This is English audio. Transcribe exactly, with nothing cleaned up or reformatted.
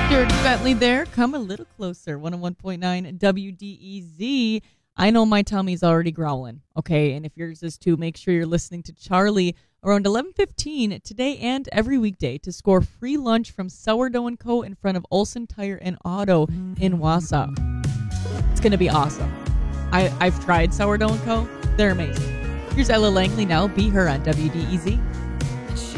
Stuart Bentley there. Come a little closer. one oh one point nine W D E Z. I know my tummy's already growling. Okay, and if yours is too, make sure you're listening to Charlie around eleven fifteen today and every weekday to score free lunch from Sourdough and Co. in front of Olson Tire and Auto in Wausau. It's going to be awesome. I, I've tried Sourdough and Co. They're amazing. Here's Ella Langley now. Be Her on W D E Z.